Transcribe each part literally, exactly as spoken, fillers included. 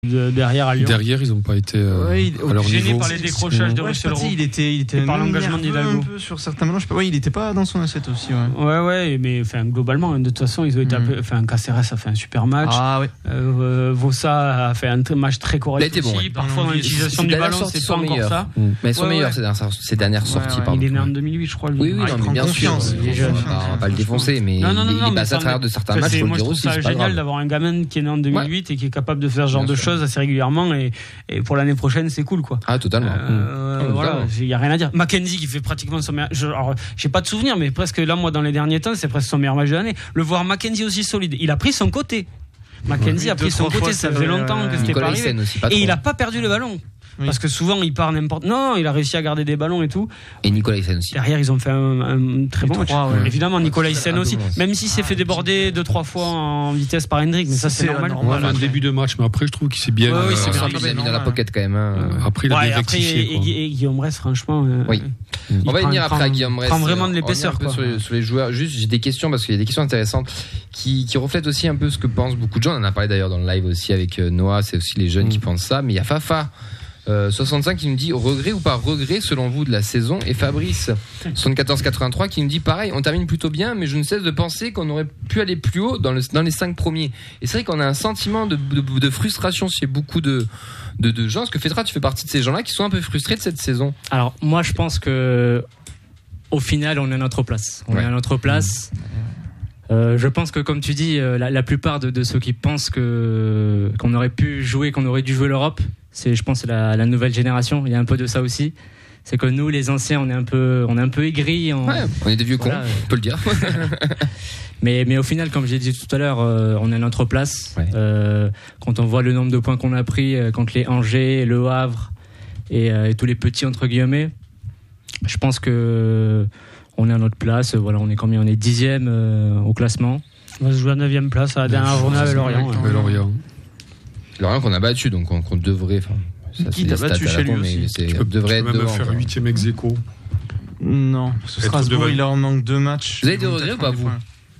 De, derrière à Lyon. Derrière, ils n'ont pas été euh, ouais, il, à leur gêné niveau. par les décrochages de ouais, Russell Rowe. Il était, il était par l'engagement d'Hidalgo. Un peu sur certains ballons. Je sais pas, ouais, il n'était pas dans son assiette aussi. Ouais, ouais, ouais mais enfin, globalement, de toute façon, ils ont été. Mm. Enfin, Caceres a fait un super match. Ah ouais. Euh, Vossa a fait un t- match très correct. Il a été aussi. bon. Ouais. Parfois, dans l'utilisation du ballon, c'est pas encore ça. Mm. Mais ils sont ouais, meilleurs ouais. ces dernières, ces dernières sorties. Ouais, ouais. Il est né en deux mille huit, je crois. Lui. Oui, oui, ah, non, mais bien sûr. Il est jeune. On va pas le défoncer, mais non, non, non, il passe à travers de certains matchs. Moi, je trouve ça génial d'avoir un gamin qui est né en deux mille huit et qui est capable de faire ce genre de choses assez régulièrement. Et, et pour l'année prochaine, c'est cool, quoi. Ah, totalement. Euh, mmh. Voilà, il y a rien à dire. Mackenzie qui fait pratiquement son meilleur. Je, alors, j'ai pas de souvenir, mais presque là, moi, dans les derniers temps, c'est presque son meilleur match de l'année. Le voir Mackenzie aussi solide, il a pris son côté. Mackenzie ouais. a pris son côté, ça faisait longtemps que c'était pas arrivé. Et il a pas perdu le ballon. Oui. Parce que souvent il part n'importe. Non, il a réussi à garder des ballons et tout. Et Nicolas Hyssen aussi. Derrière, ils ont fait un, un très bon match. Ouais. Évidemment, Nicolas Hyssen aussi. Même s'il s'est fait déborder deux trois fois en vitesse par Hendrick, mais ça c'est, c'est normal. Ouais, un début de match, mais après je trouve qu'il s'est bien. Ouais, oui, c'est bien. Il a mis dans la pocket quand même. Hein. Après, il a ouais, bien rectifié. Et, et, et Guillaume Bresse, franchement. Oui. On va venir après à Guillaume Bresse. Prend vraiment de l'épaisseur. Quoi. Sur, les, sur les joueurs. Juste, j'ai des questions parce qu'il y a des questions intéressantes qui, qui reflètent aussi un peu ce que pensent beaucoup de gens. On en a parlé d'ailleurs dans le live aussi avec Noah. C'est aussi les jeunes qui pensent ça. Mais il y a Fafa. Euh, soixante-cinq qui nous dit regret ou pas regret selon vous de la saison, et Fabrice soixante-quatorze quatre-vingt-trois qui nous dit pareil, on termine plutôt bien mais je ne cesse de penser qu'on aurait pu aller plus haut dans, le, dans les cinq premiers. Et c'est vrai qu'on a un sentiment de, de, de frustration chez beaucoup de, de, de gens. Est-ce que Fetra, tu fais partie de ces gens-là qui sont un peu frustrés de cette saison? Alors moi je pense que au final on est à notre place, on ouais. est à notre place. Euh, je pense que comme tu dis, la, la plupart de, de ceux qui pensent que qu'on aurait pu jouer, qu'on aurait dû jouer l'Europe, c'est, je pense, la, la nouvelle génération. Il y a un peu de ça aussi. C'est que nous, les anciens, on est un peu, on est un peu aigris. On, ouais, on est des vieux voilà. cons, on peut le dire. mais, mais au final, comme j'ai dit tout à l'heure, euh, on est à notre place. Ouais. Euh, quand on voit le nombre de points qu'on a pris euh, contre les Angers, le Havre et, euh, et tous les petits entre guillemets, je pense que on est à notre place. Voilà, on est combien? On est dixième euh, au classement. On va se jouer à neuvième place à la dernière journée avec Lorient. Avec Lorient. Lorient qu'on a battu, donc on, qu'on devrait. Enfin, ça, qui t'a battu chez lui aussi. C'est, tu peux, devrait tu peux être même devant, faire huitième ex aequo. Non, ce Strasbourg, il leur manque deux matchs. Vous avez des regrets ou pas, vous?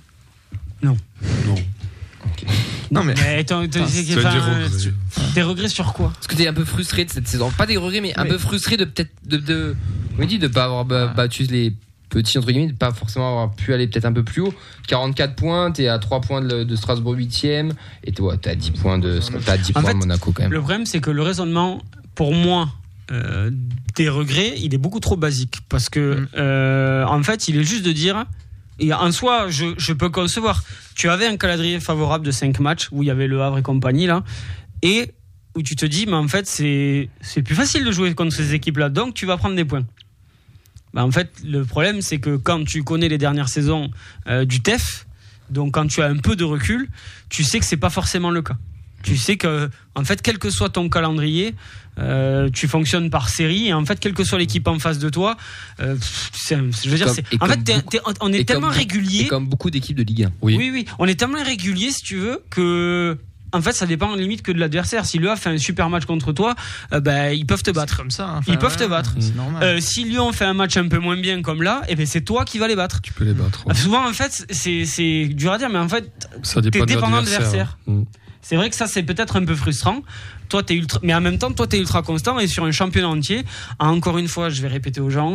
Non. Non. Okay. Non, mais. mais attends, t'as, c'est, c'est, des, regrets. des regrets sur quoi? Parce que t'es un peu frustré de cette saison. Pas des regrets, mais un oui. peu frustré de peut-être. De, de, on dit de pas avoir battu les petits, entre guillemets, de pas forcément avoir pu aller peut-être un peu plus haut. quarante-quatre points, t'es à trois points de, de Strasbourg huitième, et toi, t'es à dix points de, t'as à dix points de Monaco quand même. Le problème, c'est que le raisonnement, pour moi, euh, des regrets, il est beaucoup trop basique. Parce que, mmh. euh, en fait, il est juste de dire, et en soi, je, je peux concevoir. Tu avais un calendrier favorable de cinq matchs, où il y avait le Havre et compagnie, là, et où tu te dis, mais en fait, c'est, c'est plus facile de jouer contre ces équipes-là, donc tu vas prendre des points. Bah en fait, le problème, c'est que quand tu connais les dernières saisons euh, du T E F, donc quand tu as un peu de recul, tu sais que c'est pas forcément le cas. Tu sais que, en fait, quel que soit ton calendrier, euh, tu fonctionnes par série, et en fait, quelle que soit l'équipe en face de toi, euh, c'est, je veux dire, comme, c'est, en fait, t'es, t'es, on est tellement comme, régulier. Comme beaucoup d'équipes de Ligue un. Oui. oui, oui, on est tellement régulier, si tu veux, que. En fait, ça dépend limite que de l'adversaire. Si Lyon fait un super match contre toi, euh, ben ils peuvent te battre. C'est comme ça. Hein. Enfin, ils peuvent ouais, te battre. C'est normal. Euh, si Lyon fait un match un peu moins bien comme là, et ben c'est toi qui vas les battre. Tu peux les battre. Ouais. Souvent, en fait, c'est c'est dur à dire, mais en fait, ça dépend t'es dépendant de l'adversaire. l'adversaire. Mmh. C'est vrai que ça, c'est peut-être un peu frustrant. Toi, t'es ultra, mais en même temps, toi, t'es ultra constant et sur un championnat entier. Encore une fois, je vais répéter aux gens.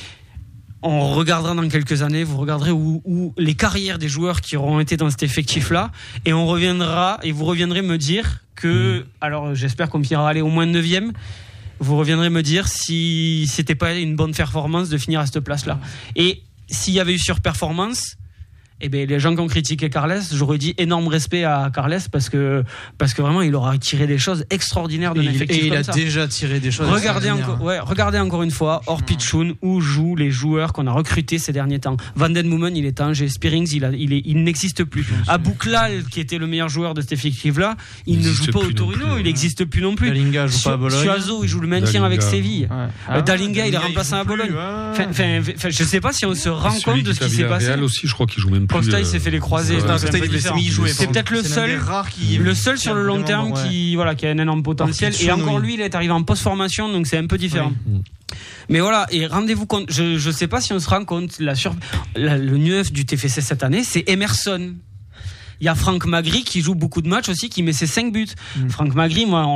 On regardera dans quelques années, vous regarderez où, où les carrières des joueurs qui auront été dans cet effectif-là, et on reviendra, et vous reviendrez me dire que, mmh. alors j'espère qu'on ira aller au moins neuvième, vous reviendrez me dire si c'était pas une bonne performance de finir à cette place-là. Et s'il y avait eu surperformance, eh ben les gens qui ont critiqué Carles, j'aurais dit énorme respect à Carles parce que parce que vraiment il aura tiré des choses extraordinaires de l'effectif. Et il comme a ça. déjà tiré des choses. Regardez encore, ouais, regardez encore une fois hors Pichoun où jouent les joueurs qu'on a recrutés ces derniers temps. Van den Moomen, il est à Angers, Spearings, il a, il est, il n'existe plus. Abouklal, qui était le meilleur joueur de cet effectif-là, il, il ne joue pas au Torino, il n'existe plus non plus. Dalinga joue pas à Bologne. Suazo, il joue le maintien Dalinga. Avec Séville. Ouais. Ah, Dalinga, il est remplaçant à Bologne. Enfin, enfin, enfin, je sais pas si on se rend compte de ce qui s'est passé. Real aussi, je crois qu'il joue même plus. Costa, il s'est fait les croisés. Ouais. C'est, c'est, c'est peut-être le seul, qui, le seul sur le long terme ouais. qui, voilà, qui a un énorme potentiel. Et encore oui. lui, il est arrivé en post-formation, donc c'est un peu différent. Oui. Mais voilà, et rendez-vous compte, je, je sais pas si on se rend compte, la sur, la, le neuf du T F C cette année, c'est Emerson. Il y a Franck Magri qui joue beaucoup de matchs aussi, qui met ses cinq buts. Mm. Franck Magri, moi,